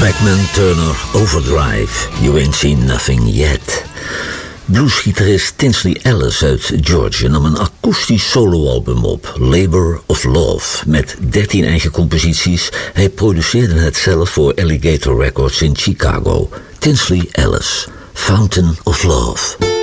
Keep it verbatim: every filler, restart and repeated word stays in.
Bachman Turner Overdrive, You Ain't Seen Nothing Yet. Bluesgitarist Tinsley Ellis uit Georgia nam een akoestisch soloalbum op, Labor of Love, met dertien eigen composities. Hij produceerde het zelf voor Alligator Records in Chicago. Tinsley Ellis, Fountain of Love.